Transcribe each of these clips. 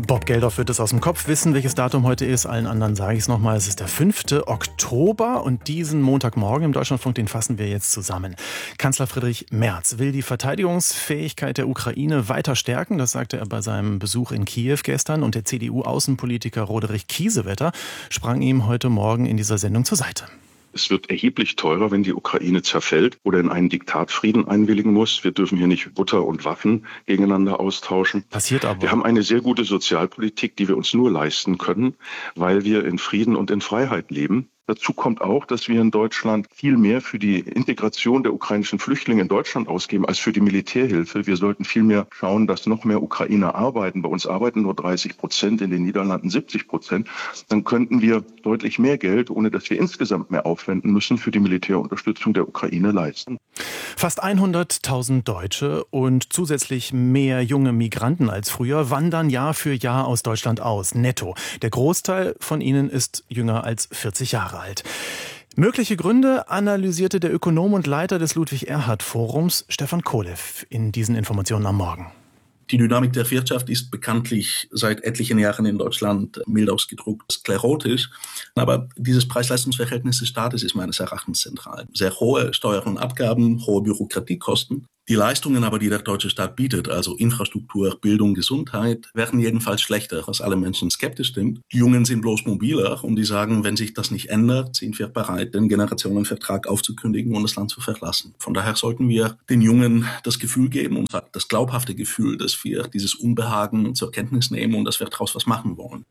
Bob Geldof wird es aus dem Kopf wissen, welches Datum heute ist. Allen anderen sage ich es nochmal. Es ist der 5. Oktober und diesen Montagmorgen im Deutschlandfunk, den fassen wir jetzt zusammen. Kanzler Friedrich Merz will die Verteidigungsfähigkeit der Ukraine weiter stärken. Das sagte er bei seinem Besuch in Kiew gestern. Und der CDU-Außenpolitiker Roderich Kiesewetter sprang ihm heute Morgen in dieser Sendung zur Seite. Es wird erheblich teurer, wenn die Ukraine zerfällt oder in einen Diktatfrieden einwilligen muss. Wir dürfen hier nicht Butter und Waffen gegeneinander austauschen. Passiert aber. Wir haben eine sehr gute Sozialpolitik, die wir uns nur leisten können, weil wir in Frieden und in Freiheit leben. Dazu kommt auch, dass wir in Deutschland viel mehr für die Integration der ukrainischen Flüchtlinge in Deutschland ausgeben als für die Militärhilfe. Wir sollten viel mehr schauen, dass noch mehr Ukrainer arbeiten. Bei uns arbeiten nur 30%, in den Niederlanden 70%. Dann könnten wir deutlich mehr Geld, ohne dass wir insgesamt mehr aufwenden müssen, für die Militärunterstützung der Ukraine leisten. Fast 100.000 Deutsche und zusätzlich mehr junge Migranten als früher wandern Jahr für Jahr aus Deutschland aus, netto. Der Großteil von ihnen ist jünger als 40 Jahre alt. Mögliche Gründe analysierte der Ökonom und Leiter des Ludwig-Erhard-Forums Stefan Kolev in diesen Informationen am Morgen. Die Dynamik der Wirtschaft ist bekanntlich seit etlichen Jahren in Deutschland mild ausgedrückt sklerotisch. Aber dieses Preis-Leistungs-Verhältnis des Staates ist meines Erachtens zentral. Sehr hohe Steuern und Abgaben, hohe Bürokratiekosten. Die Leistungen aber, die der deutsche Staat bietet, also Infrastruktur, Bildung, Gesundheit, werden jedenfalls schlechter, was alle Menschen skeptisch stimmt. Die Jungen sind bloß mobiler und die sagen, wenn sich das nicht ändert, sind wir bereit, den Generationenvertrag aufzukündigen und das Land zu verlassen. Von daher sollten wir den Jungen das Gefühl geben, und das glaubhafte Gefühl, dass wir dieses Unbehagen zur Kenntnis nehmen und dass wir daraus was machen wollen.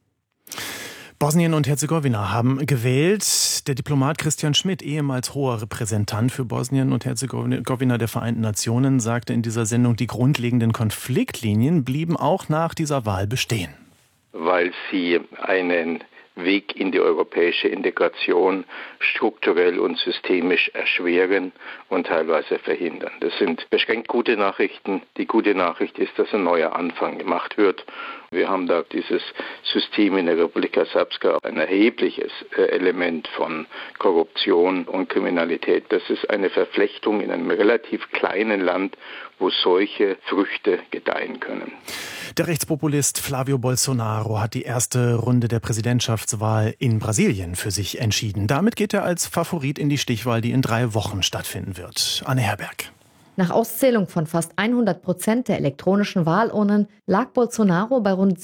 Bosnien und Herzegowina haben gewählt. Der Diplomat Christian Schmidt, ehemals hoher Repräsentant für Bosnien und Herzegowina der Vereinten Nationen, sagte in dieser Sendung, die grundlegenden Konfliktlinien blieben auch nach dieser Wahl bestehen. Weil sie einen Weg in die europäische Integration strukturell und systemisch erschweren und teilweise verhindern. Das sind beschränkt gute Nachrichten. Die gute Nachricht ist, dass ein neuer Anfang gemacht wird. Wir haben da dieses System in der Republika Srpska, ein erhebliches Element von Korruption und Kriminalität. Das ist eine Verflechtung in einem relativ kleinen Land, wo solche Früchte gedeihen können. Der Rechtspopulist Flavio Bolsonaro hat die erste Runde der Präsidentschaftswahl in Brasilien für sich entschieden. Damit geht er als Favorit in die Stichwahl, die in 3 Wochen stattfinden wird. Anne Herberg. Nach Auszählung von fast 100% der elektronischen Wahlurnen lag Bolsonaro bei rund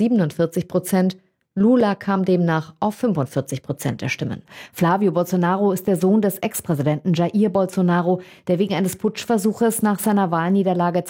47%. Lula kam demnach auf 45% der Stimmen. Flavio Bolsonaro ist der Sohn des Ex-Präsidenten Jair Bolsonaro, der wegen eines Putschversuches nach seiner Wahlniederlage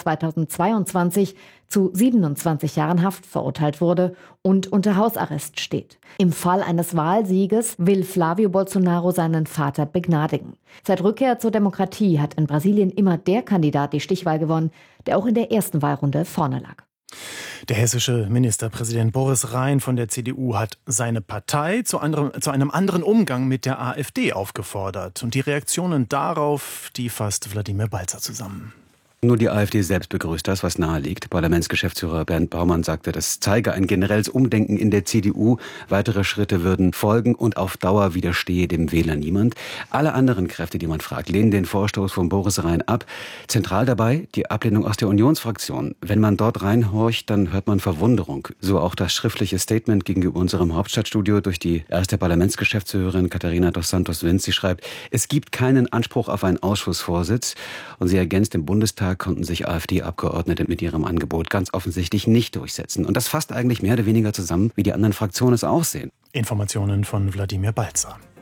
2022 zu 27 Jahren Haft verurteilt wurde und unter Hausarrest steht. Im Fall eines Wahlsieges will Flavio Bolsonaro seinen Vater begnadigen. Seit Rückkehr zur Demokratie hat in Brasilien immer der Kandidat die Stichwahl gewonnen, der auch in der ersten Wahlrunde vorne lag. Der hessische Ministerpräsident Boris Rhein von der CDU hat seine Partei zu einem anderen Umgang mit der AfD aufgefordert. Und die Reaktionen darauf, die fasst Wladimir Balzer zusammen. Nur die AfD selbst begrüßt das, was nahe liegt. Parlamentsgeschäftsführer Bernd Baumann sagte, das zeige ein generelles Umdenken in der CDU. Weitere Schritte würden folgen und auf Dauer widerstehe dem Wähler niemand. Alle anderen Kräfte, die man fragt, lehnen den Vorstoß von Boris Rhein ab. Zentral dabei die Ablehnung aus der Unionsfraktion. Wenn man dort reinhorcht, dann hört man Verwunderung. So auch das schriftliche Statement gegenüber unserem Hauptstadtstudio durch die erste Parlamentsgeschäftsführerin Katharina dos Santos-Vinz. Sie schreibt, es gibt keinen Anspruch auf einen Ausschussvorsitz. Und sie ergänzt, im Bundestag konnten sich AfD-Abgeordnete mit ihrem Angebot ganz offensichtlich nicht durchsetzen. Und das fasst eigentlich mehr oder weniger zusammen, wie die anderen Fraktionen es auch sehen. Informationen von Wladimir Balzer.